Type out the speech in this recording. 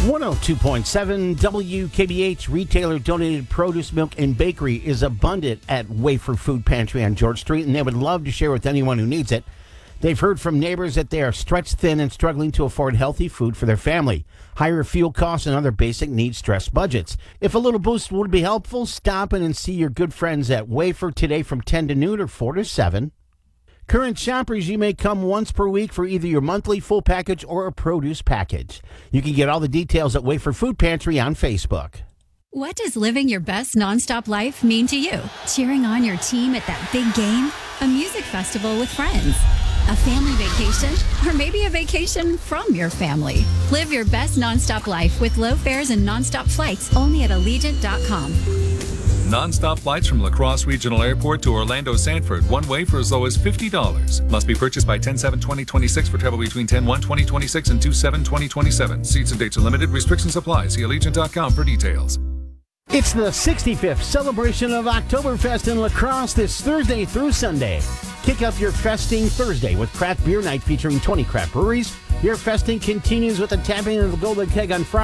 102.7 WKBH. Retailer donated produce, milk, and bakery is abundant at Wafer Food Pantry on George Street, and they would love to share with anyone who needs it. They've heard from neighbors that they are stretched thin and struggling to afford healthy food for their family. Higher fuel costs and other basic needs stress budgets. If a little boost would be helpful, stop in and see your good friends at Wafer today from 10 to noon or 4 to 7. Current shoppers, you may come once per week for either your monthly full package or a produce package. You can get all the details at Wafer Food Pantry on Facebook. What does living your best nonstop life mean to you? Cheering on your team at that big game? A music festival with friends? A family vacation? Or maybe a vacation from your family? Live your best nonstop life with low fares and nonstop flights only at Allegiant.com. Non-stop flights from La Crosse Regional Airport to Orlando Sanford, one way for as low as $50. Must be purchased by 10/7/2026 for travel between 10/1/2026 and 2/7/2027. Seats and dates are limited. Restrictions apply. See Allegiant.com for details. It's the 65th celebration of Oktoberfest in La Crosse this Thursday through Sunday. Kick up your festing Thursday with craft beer night featuring 20 craft breweries. Your festing continues with the tapping of the Golden Keg on Friday.